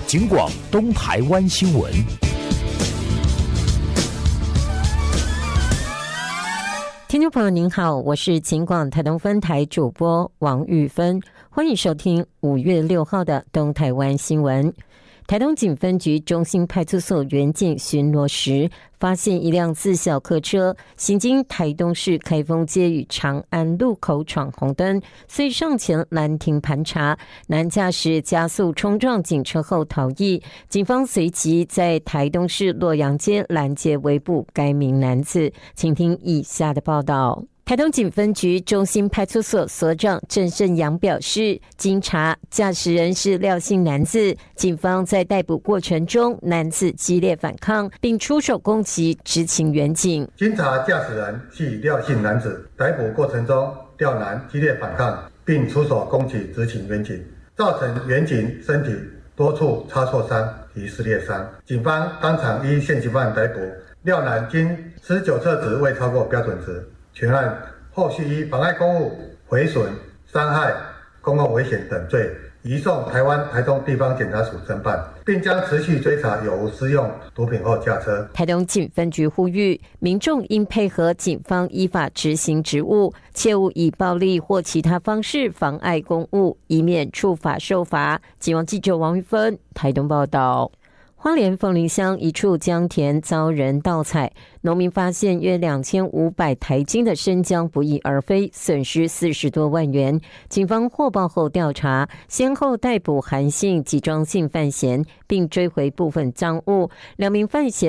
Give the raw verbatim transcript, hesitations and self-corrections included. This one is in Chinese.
警广东台湾新闻。 听众朋友您好，我是警广台东分台主播王玉芬，欢迎收听五月六号的东台湾新闻。台东警分局中心派出所员警巡逻时，发现一辆自小客车行经台东市开封街与长安路口闯红灯，遂上前拦停盘查，男驾驶加速冲撞警车后逃逸，警方随即在台东市洛阳街拦截围捕该名男子。请听以下的报道。台东警分局中心派出所所长郑胜阳表示，经查，驾驶人是廖姓男子，警方在逮捕过程中，男子激烈反抗，并出手攻击执勤员警。 经查，驾驶人系廖姓男子，逮捕过程中，廖男激烈反抗，并出手攻击执勤员警，造成员警身体多处擦挫伤及撕裂伤。警方当场依现行犯逮捕廖男，经施酒测值未超过标准值。全案后续依妨碍公务、毁损、伤害公共危险等罪，移送台湾台东地方检察署侦办，并将持续追查有无施用毒品后驾车。 台东警分局呼吁民众应配合警方依法执行职务，切勿以暴力或其他方式妨碍公务，以免触法受罚。警网记者王玉芬台东报道。花莲凤林乡一处姜田遭人盗采，农民发现约两千五百台斤的生姜不翼而飞，损失四十多万元。警方获报后调查，先后逮捕韩姓及庄姓犯嫌，并追回部分赃物。两名犯嫌